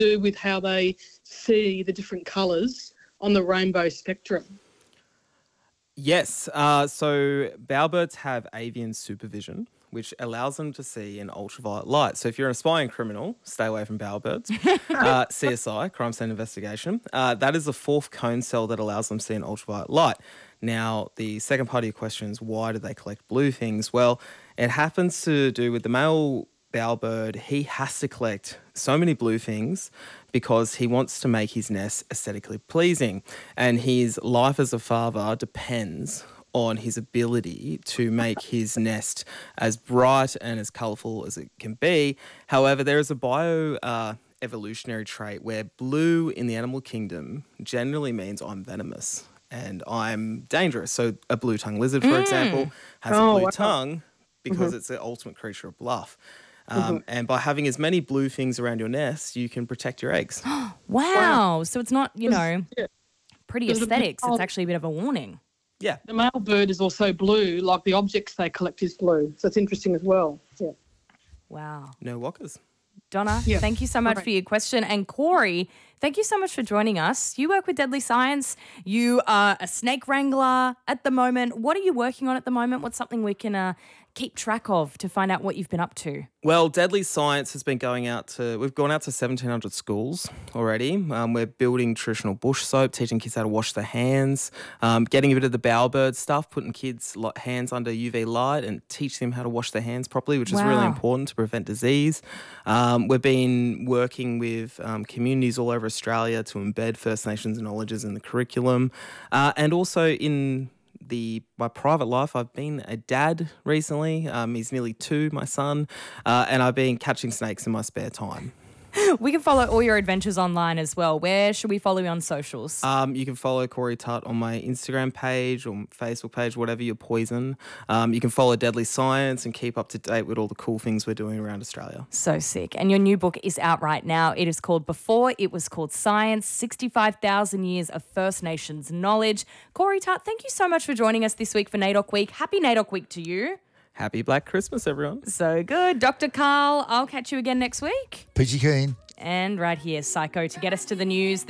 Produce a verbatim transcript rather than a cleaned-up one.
do with how they see the different colours on the rainbow spectrum? Yes. Uh, so bowerbirds have avian supervision, which allows them to see in ultraviolet light. So if you're an aspiring criminal, stay away from bowerbirds. uh, C S I, Crime Scene Investigation, uh, that is the fourth cone cell that allows them to see in ultraviolet light. Now, the second part of your question is, why do they collect blue things? Well, it happens to do with the male bowerbird. He has to collect so many blue things because he wants to make his nest aesthetically pleasing. And his life as a father depends on his ability to make his nest as bright and as colourful as it can be. However, there is a bio uh, evolutionary trait where blue in the animal kingdom generally means I'm venomous and I'm dangerous. So a blue-tongued lizard, for Mm. example, has Oh, a blue wow. tongue because Mm-hmm. it's the ultimate creature of bluff. Um, mm-hmm. And by having as many blue things around your nest, you can protect your eggs. Wow. Wow. So it's not, you know, Yeah. pretty There's a aesthetics. bit- It's actually a bit of a warning. Yeah. The male bird is also blue, like the objects they collect is blue. So it's interesting as well. Yeah. Wow. No walkers. Donna, Yeah. thank you so much Okay. for your question. And Corey, thank you so much for joining us. You work with Deadly Science. You are a snake wrangler at the moment. What are you working on at the moment? What's something we can uh, keep track of to find out what you've been up to? Well, Deadly Science has been going out to, we've gone out to seventeen hundred schools already. Um, we're building traditional bush soap, teaching kids how to wash their hands, um, getting a bit of the bowerbird stuff, putting kids' lo- hands under U V light and teach them how to wash their hands properly, which is really Wow. important to prevent disease. Um, we've been working with um, communities all over Australia to embed First Nations knowledges in the curriculum. Uh, and also in the my private life, I've been a dad recently. Um, he's nearly two, my son, uh, and I've been catching snakes in my spare time. We can follow all your adventures online as well. Where should we follow you on socials? Um, you can follow Corey Tutt on my Instagram page or Facebook page, whatever your poison. Um, you can follow Deadly Science and keep up to date with all the cool things we're doing around Australia. So sick. And your new book is out right now. It is called Before It Was Called Science, sixty-five thousand Years of First Nations Knowledge. Corey Tutt, thank you so much for joining us this week for NAIDOC Week. Happy NAIDOC Week to you. Happy Black Christmas, everyone. So good. Doctor Carl, I'll catch you again next week. Peachy Keen. And right here, Psycho, to get us to the news.